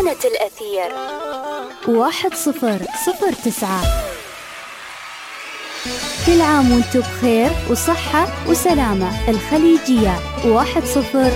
ترجمانة الأثير 1009. كل عام وانتم بخير وصحة وسلامة. الخليجية 1009.